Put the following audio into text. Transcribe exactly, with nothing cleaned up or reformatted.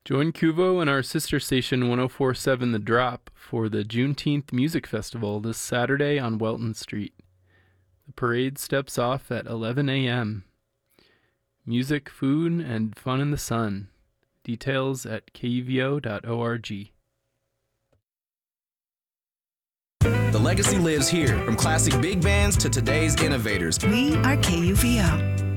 Join Kuvo and our sister station one oh four point seven The Drop for the Juneteenth Music Festival this Saturday on Welton Street. The parade steps off at eleven a.m. Music, food, and fun in the sun. Details at k u v o dot org. The legacy lives here, from classic big bands to today's innovators. We are K U V O.